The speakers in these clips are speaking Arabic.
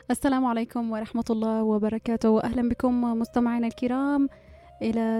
السلام عليكم ورحمة الله وبركاته، وأهلا بكم مستمعينا الكرام إلى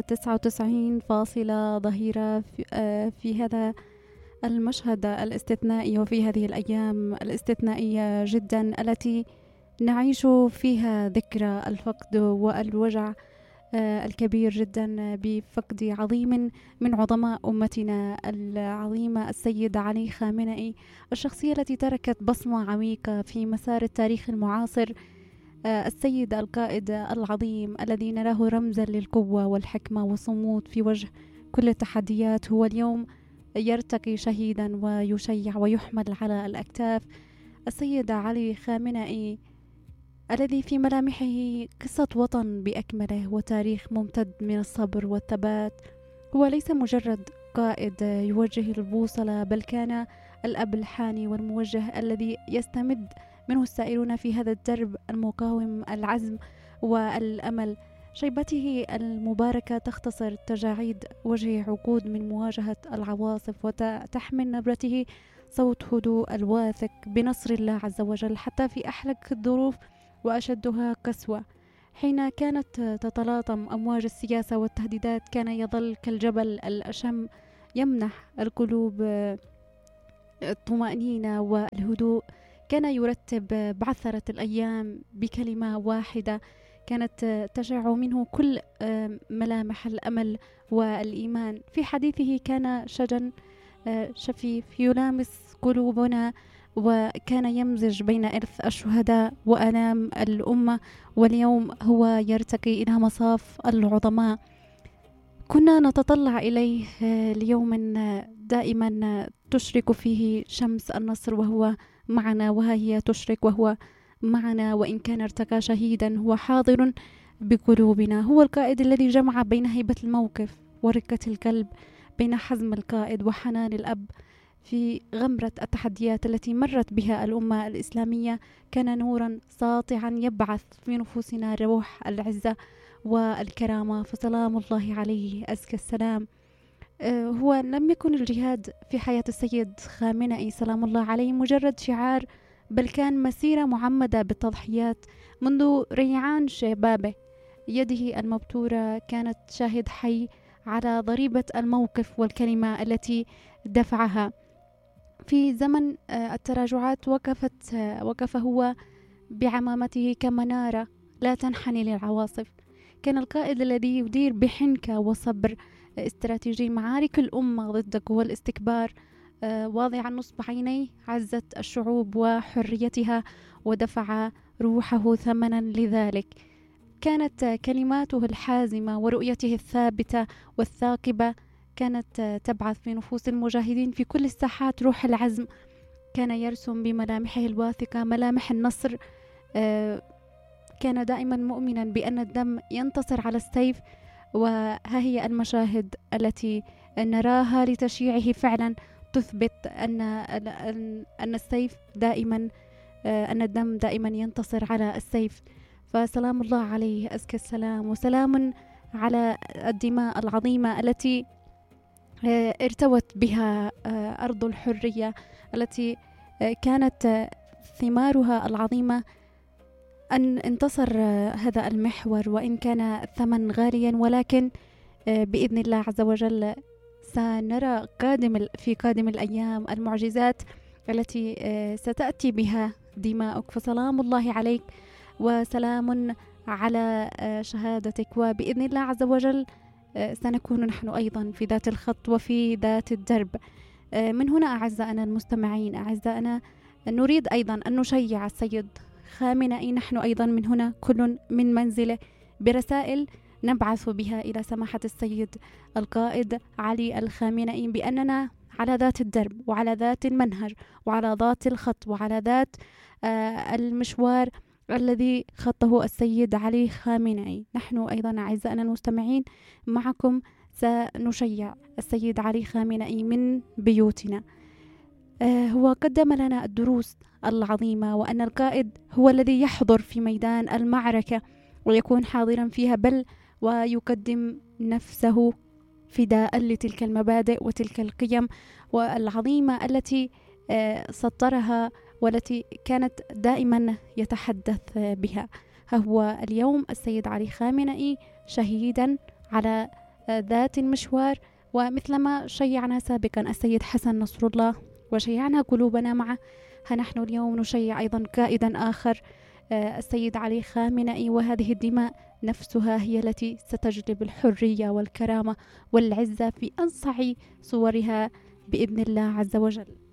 99 ظهيرة في هذا المشهد الاستثنائي وفي هذه الأيام الاستثنائية جدا التي نعيش فيها ذكرى الفقد والوجع الكبير جدا بفقد عظيم من عظماء أمتنا العظيمة السيد علي خامنئي، الشخصية التي تركت بصمة عميقة في مسار التاريخ المعاصر. السيد القائد العظيم الذي نراه رمزا للقوة والحكمة والصمود في وجه كل التحديات، هو اليوم يرتقي شهيدا ويشيع ويحمل على الأكتاف. السيد علي خامنئي الذي في ملامحه قصة وطن بأكمله وتاريخ ممتد من الصبر والثبات، هو ليس مجرد قائد يوجه البوصلة، بل كان الأب الحاني والموجه الذي يستمد منه السائرون في هذا الدرب المقاوم العزم والأمل. شيبته المباركة تختصر تجاعيد وجه عقود من مواجهة العواصف، وتحمل نبرته صوت هدوء الواثق بنصر الله عز وجل حتى في أحلك الظروف وأشدها قسوة. حين كانت تتلاطم أمواج السياسة والتهديدات، كان يظل كالجبل الأشم يمنح القلوب الطمأنينة والهدوء. كان يرتب بعثرة الأيام بكلمة واحدة كانت تشع منه كل ملامح الأمل والإيمان. في حديثه كان شجن شفيف يلامس قلوبنا، وكان يمزج بين إرث الشهداء وآلام الأمة، واليوم هو يرتقي إلى مصاف العظماء. كنا نتطلع إليه ليوم دائما تشرق فيه شمس النصر وهو معنا، وها هي تشرق وهو معنا، وإن كان ارتقى شهيدا هو حاضر بقلوبنا. هو القائد الذي جمع بين هيبة الموقف ورقة القلب، بين حزم القائد وحنان الأب. في غمرة التحديات التي مرت بها الأمة الإسلامية كان نورا ساطعا يبعث في نفوسنا روح العزة والكرامة، فسلام الله عليه أزكى السلام. هو لم يكن الجهاد في حياة السيد خامنئي سلام الله عليه مجرد شعار، بل كان مسيرة معمدة بالتضحيات. منذ ريعان شبابه يده المبتورة كانت شاهد حي على ضريبة الموقف والكلمة التي دفعها. في زمن التراجعات وقف هو بعمامته كمنارة لا تنحني للعواصف. كان القائد الذي يدير بحنكة وصبر استراتيجي معارك الأمة ضد قوى الاستكبار، واضعا نصب عينيه عزة الشعوب وحريتها، ودفع روحه ثمنا لذلك. كانت كلماته الحازمة ورؤيته الثابتة والثاقبة كانت تبعث في نفوس المجاهدين في كل الساحات روح العزم. كان يرسم بملامحه الواثقة ملامح النصر. كان دائما مؤمنا بأن الدم ينتصر على السيف، وها هي المشاهد التي نراها لتشييعه فعلا تثبت أن السيف دائما أن الدم دائما ينتصر على السيف. فسلام الله عليه أزكى السلام، وسلام على الدماء العظيمة التي ارتوت بها أرض الحرية، التي كانت ثمارها العظيمة أن انتصر هذا المحور، وإن كان الثمن غاليا، ولكن بإذن الله عز وجل سنرى في قادم الأيام المعجزات التي ستأتي بها دماؤك. فسلام الله عليك وسلام على شهادتك، وبإذن الله عز وجل سنكون نحن أيضا في ذات الخط وفي ذات الدرب. من هنا أعزائنا المستمعين، أعزائنا نريد أيضا أن نشيع السيد خامنئي نحن أيضا من هنا، كل من منزله، برسائل نبعث بها إلى سماحة السيد القائد علي الخامنئي بأننا على ذات الدرب وعلى ذات المنهج وعلى ذات الخط وعلى ذات المشوار الذي خطه السيد علي خامنئي. نحن أيضا أعزائنا المستمعين معكم سنشيع السيد علي خامنئي من بيوتنا. هو قدم لنا الدروس العظيمة، وأن القائد هو الذي يحضر في ميدان المعركة ويكون حاضرا فيها، بل ويقدم نفسه فداء لتلك المبادئ وتلك القيم والعظيمة التي سطرها والتي كانت دائما يتحدث بها. ها هو اليوم السيد علي خامنئي شهيدا على ذات المشوار، ومثلما شيعنا سابقا السيد حسن نصر الله وشيعنا قلوبنا معه، ها نحن اليوم نشيع أيضا قائدا آخر السيد علي خامنئي، وهذه الدماء نفسها هي التي ستجلب الحرية والكرامة والعزة في أنصع صورها بإذن الله عز وجل.